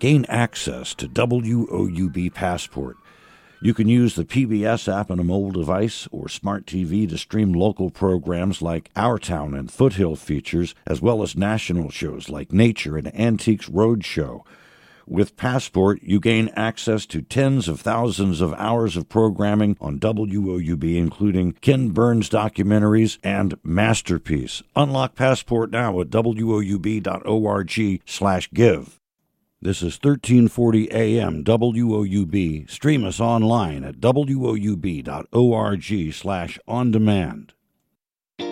Gain access to WOUB Passport. You can use the PBS app on a mobile device or smart TV to stream local programs like Our Town and Foothill Features, as well as national shows like Nature and Antiques Roadshow. With Passport, you gain access to tens of thousands of hours of programming on WOUB, including Ken Burns documentaries and Masterpiece. Unlock Passport now at woub.org/give. This is 1340 AM WOUB. Stream us online at woub.org/on-demand.